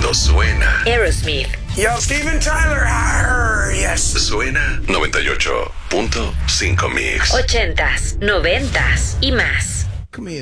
cuando suena. Aerosmith. Yo, Steven Tyler. Yes. Suena 98.5 Mix. 80s, 90s y más. Come here.